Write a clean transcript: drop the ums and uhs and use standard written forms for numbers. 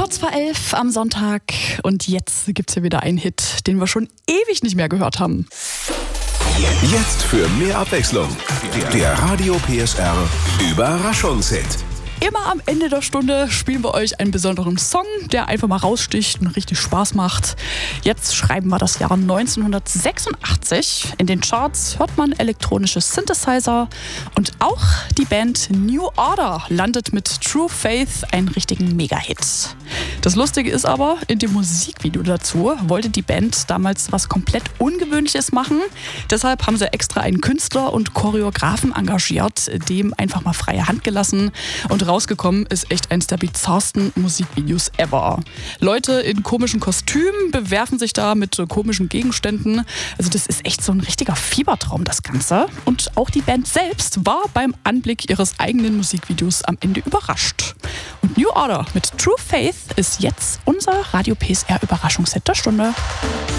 Kurz vor 11 am Sonntag und jetzt gibt's hier wieder einen Hit, den wir schon ewig nicht mehr gehört haben. Jetzt für mehr Abwechslung. Der Radio PSR Überraschungshit. Immer am Ende der Stunde spielen wir euch einen besonderen Song, der einfach mal raussticht und richtig Spaß macht. Jetzt schreiben wir das Jahr 1986. In den Charts hört man elektronische Synthesizer und auch die Band New Order landet mit True Faith einen richtigen Mega-Hit. Das Lustige ist aber, in dem Musikvideo dazu wollte die Band damals was komplett Ungewöhnliches machen. Deshalb haben sie extra einen Künstler und Choreografen engagiert, dem einfach mal freie Hand gelassen und rausgekommen ist echt eines der bizarrsten Musikvideos ever. Leute in komischen Kostümen bewerfen sich da mit komischen Gegenständen. Also das ist echt so ein richtiger Fiebertraum, das Ganze. Und auch die Band selbst war beim Anblick ihres eigenen Musikvideos am Ende überrascht. Und New Order mit True Faith ist jetzt unser Radio PSR Überraschungshit der Stunde.